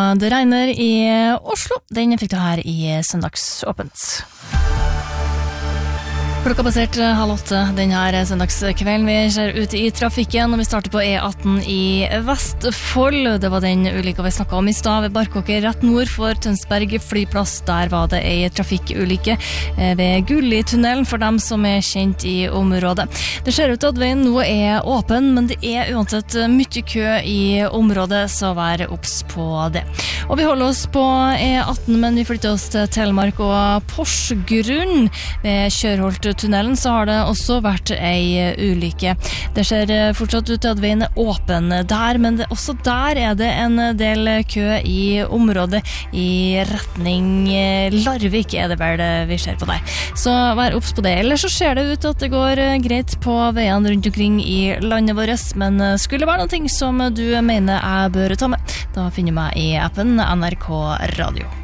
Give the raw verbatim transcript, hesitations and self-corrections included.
det regner i Oslo. Den fikk du her i Søndagsåpent. Klokka basert halv åtte denne søndagskvelden. Vi ser ut i trafikken, og vi starter på E atten i Vestfold. Det var den ulykka vi snakket om i stad ved Barkåker, rett nord for Tønsberg flyplass. Der var det en trafikkulykke ved Gulli-tunnelen for dem som er kjent i området. Det ser ut til at veien nå er åpen, men det er uansett mye kø i området, så vær obs på det. Og vi holder oss på E atten, men vi flytter oss til Telemark og Porsgrunn. Ved Kjørholt tunnelen så har det også vært ei ulykke. Det ser fortsatt ut til at veien er åpen der, men det, også der er det en del kø i området i retning Larvik, er det vel vi ser på der. Så vær obs på det. Ellers så ser det ut til at det går greit på veiene rundt omkring i landet vårt, men skulle det være noe som du mener jeg bør ta med, da finner du meg i appen N R K Radio.